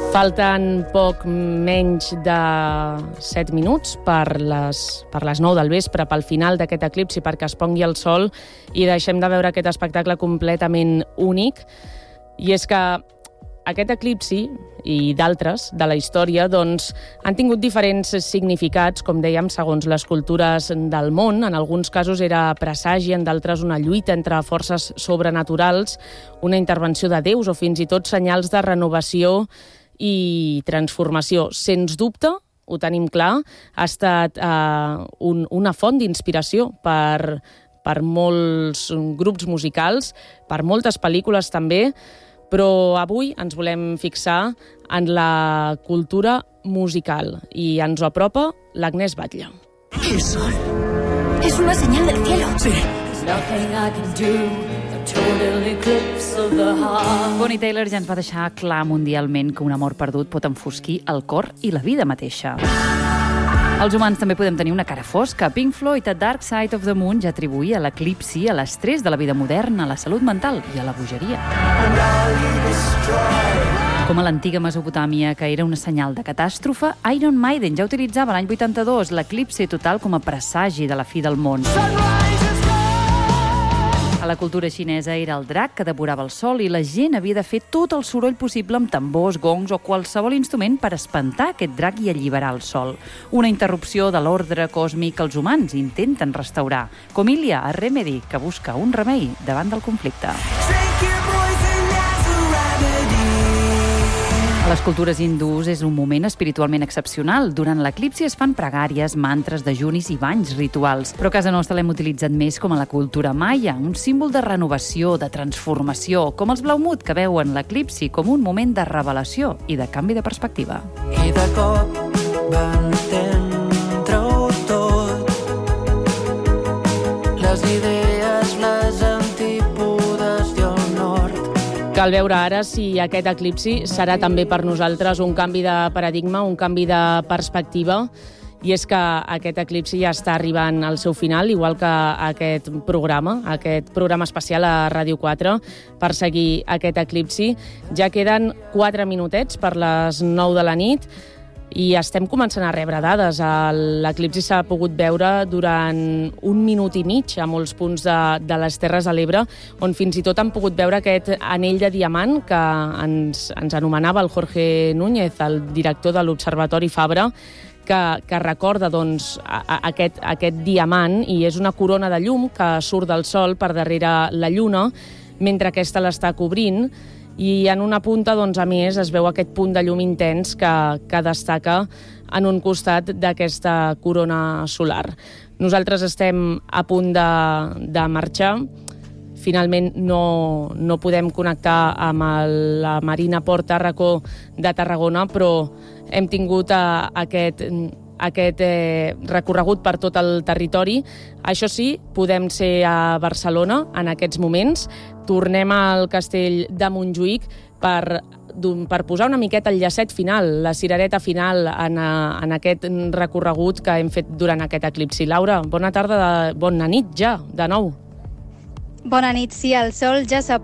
Falten poc menys de 7 minuts per les 9 del vespre, pel final d'aquest eclipsi, perquè es pongui el sol i deixem de veure aquest espectacle completament únic. I és que aquest eclipsi i d'altres de la història han tingut diferents significats, com dèiem, segons les cultures del món. En alguns casos era presagi, en d'altres una lluita entre forces sobrenaturals, una intervenció de déus o fins i tot senyals de renovació i transformació. Sens dubte, ho tenim clar, ha estat una font d'inspiració per molts grups musicals, per moltes pel·lícules també, però avui ens volem fixar en la cultura musical i ens ho apropa l'Agnès Batlle. El sol. Es una señal del cielo. Sí. Bonnie Tyler ja ens va deixar clar mundialment que un amor perdut pot enfosquir el cor i la vida mateixa. Els humans també podem tenir una cara fosca. Pink Floyd, A Dark Side of the Moon, ja atribuïa l'eclipsi a l'estrès de la vida moderna, a la salut mental i a la bogeria. Com a l'antiga Mesopotàmia, que era una senyal de catàstrofe, Iron Maiden ja utilitzava l'any 82 l'eclipsi total com a presagi de la fi del món. A la cultura xinesa era el drac que devorava el sol i la gent havia de fer tot el soroll possible amb tambors, gongs o qualsevol instrument per espantar aquest drac i alliberar el sol. Una interrupció de l'ordre còsmic que els humans intenten restaurar, com Ilya a Remedy, que busca un remei davant del conflicte. A les cultures hindús és un moment espiritualment excepcional. Durant l'eclipsi es fan pregàries, mantres, dejunis i banys rituals. Però a casa nostra l'hem utilitzat més com a la cultura maia, un símbol de renovació, de transformació, com els blaumut que veuen l'eclipsi com un moment de revelació i de canvi de perspectiva. I de cop van entendre-ho tot. Les idees, les antípodes i el nord. Cal veure ara si aquest eclipsi serà també per nosaltres un canvi de paradigma, un canvi de perspectiva, i és que aquest eclipsi ja està arribant al seu final, igual que aquest programa especial a Ràdio 4 per seguir aquest eclipsi. Ja queden 4 minutets per les 9 de la nit i estem començant a rebre dades. L'eclipsi s'ha pogut veure durant 1 minut i mig a molts punts de les Terres de l'Ebre, on fins i tot han pogut veure aquest anell de diamant que ens anomenava el Jorge Núñez, el director de l'Observatori Fabra, que recorda aquest diamant, i és una corona de llum que surt del sol per darrere la lluna mentre aquesta l'està cobrint. I en una punta, a més, es veu aquest punt de llum intens que destaca en un costat d'aquesta corona solar. Nosaltres estem a punt de marxar. Finalment no podem connectar amb la Marina Port Tàrraco de Tarragona, però hem tingut aquest recorregut per tot el territori. Això sí, podem ser a Barcelona en aquests moments. Tornem al castell de Montjuïc per posar una miqueta el llacet final, la cirereta final en aquest recorregut que hem fet durant aquest eclipsi. Laura, bona nit ja, de nou. Bona nit, sí, el sol ja s'ha